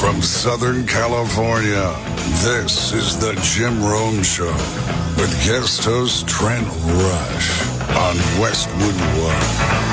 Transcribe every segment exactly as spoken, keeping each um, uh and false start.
From Southern California, this is the Jim Rome Show with guest host Trent Rush on Westwood One.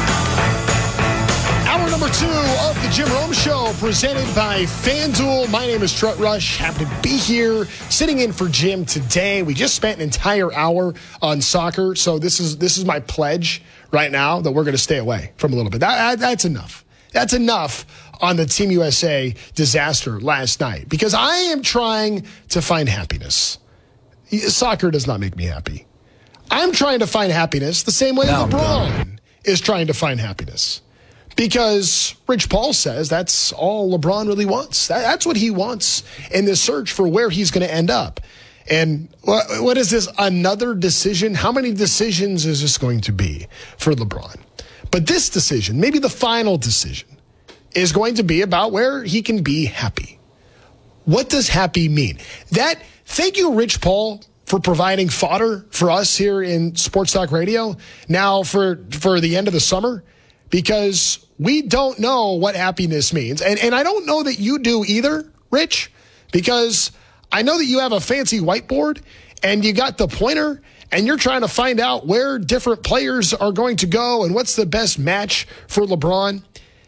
Hour number two of the Jim Rome Show, presented by FanDuel. My name is Trent Rush. Happy to be here, sitting in for Jim today. We just spent an entire hour on soccer, so this is this is my pledge right now that we're going to stay away from a little bit. That, that, that's enough. That's enough on the Team U S A disaster last night, because I am trying to find happiness. Soccer does not make me happy. I'm trying to find happiness the same way no, LeBron no. is trying to find happiness. Because Rich Paul says that's all LeBron really wants. That, that's what he wants in this search for where he's going to end up. And what, what is this, another decision? How many decisions is this going to be for LeBron? But this decision, maybe the final decision, is going to be about where he can be happy. What does happy mean? That, thank you, Rich Paul, for providing fodder for us here in Sports Talk Radio now for, for the end of the summer, because we don't know what happiness means. And, and I don't know that you do either, Rich, because I know that you have a fancy whiteboard and you got the pointer and you're trying to find out where different players are going to go and what's the best match for LeBron.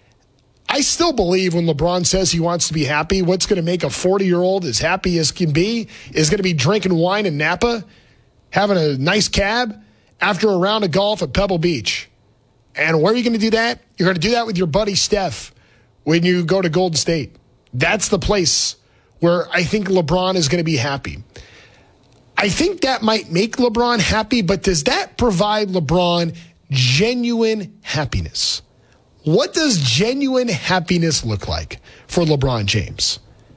I still believe when LeBron says he wants to be happy, what's going to make a forty-year-old as happy as can be is going to be drinking wine in Napa, having a nice cab after a round of golf at Pebble Beach. And where are you going to do that? You're going to do that with your buddy Steph when you go to Golden State. That's the place where I think LeBron is going to be happy. I think that might make LeBron happy, but does that provide LeBron genuine happiness? What does genuine happiness look like for LeBron James?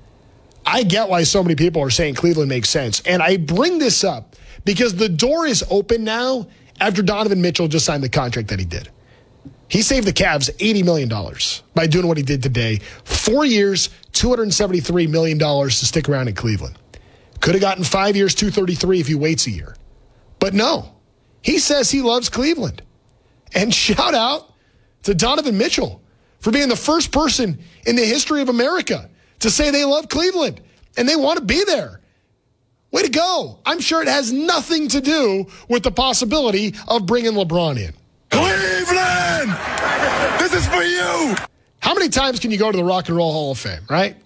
I get why so many people are saying Cleveland makes sense. And I bring this up because the door is open now after Donovan Mitchell just signed the contract that he did. He saved the Cavs eighty million dollars by doing what he did today. Four years, two hundred seventy-three million dollars to stick around in Cleveland. Could have gotten five years, two hundred thirty-three if he waits a year. But no, he says he loves Cleveland. And shout out to Donovan Mitchell for being the first person in the history of America to say they love Cleveland and they want to be there. Way to go. I'm sure it has nothing to do with the possibility of bringing LeBron in. Cleveland! This is for you! How many times can you go to the Rock and Roll Hall of Fame, right?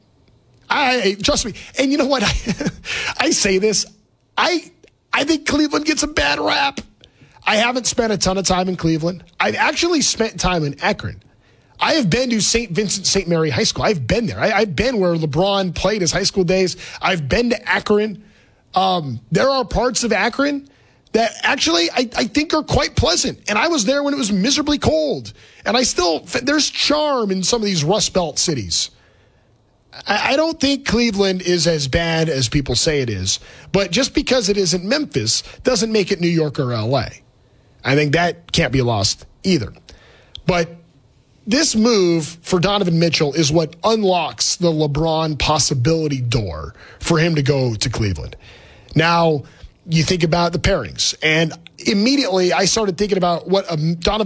I trust me. And you know what? I, I say this. I I think Cleveland gets a bad rap. I haven't spent a ton of time in Cleveland. I've actually spent time in Akron. I have been to Saint Vincent Saint Mary High School. I've been there. I, I've been where LeBron played his high school days. I've been to Akron. Um, there are parts of Akron that actually I, I think are quite pleasant. And I was there when it was miserably cold. And I still, there's charm in some of these Rust Belt cities. I, I don't think Cleveland is as bad as people say it is. But just because it isn't Memphis doesn't make it New York or L A. I think that can't be lost either. But this move for Donovan Mitchell is what unlocks the LeBron possibility door for him to go to Cleveland. Now, you think about the pairings, and immediately I started thinking about what a Donovan